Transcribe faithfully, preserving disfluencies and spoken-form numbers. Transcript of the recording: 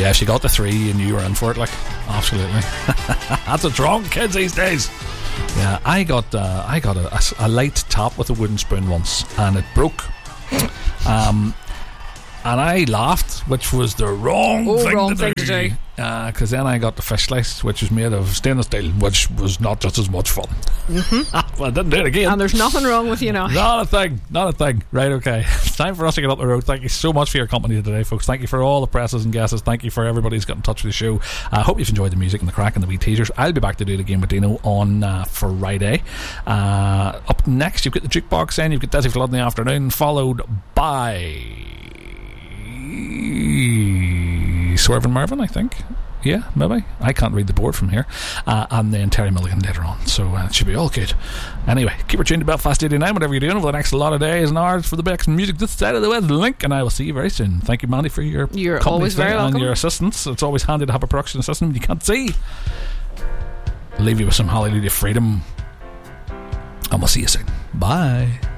Yeah, if you got the three, you knew you were in for it. Like, absolutely. That's what's wrong, kids these days. Yeah, I got uh, I got a, a, a light top with a wooden spoon once, and it broke. Um, and I laughed, which was the wrong oh, thing wrong to thing do. to do. Because uh, then I got the fish slice, which was made of stainless steel, which was not just as much fun. Mm-hmm. Well, I didn't do it again. And there's nothing wrong with you now. Not a thing. Not a thing. Right, okay. It's time for us to get up the road. Thank you so much for your company today, folks. Thank you for all the presses and guesses. Thank you for everybody who's got in touch with the show. I uh, hope you've enjoyed the music and the crack and the wee teasers. I'll be back to do it again with Dino on uh, Friday. Uh, up next, you've got the jukebox in. You've got Desi Flood in the afternoon, followed by Swervin' Marvin, I think. Yeah, maybe. I can't read the board from here. Uh, and then Terry Milligan later on. So uh, it should be all good. Anyway, keep her tuned to Belfast eighty-nine, whatever you're doing over the next lot of days and hours for the best music this side of the West Link. And I will see you very soon. Thank you, Mandy, for your You're company always very welcome. and your assistance. It's always handy to have a production assistant you can't see. Leave you with some Hallelujah Freedom. And we'll see you soon. Bye.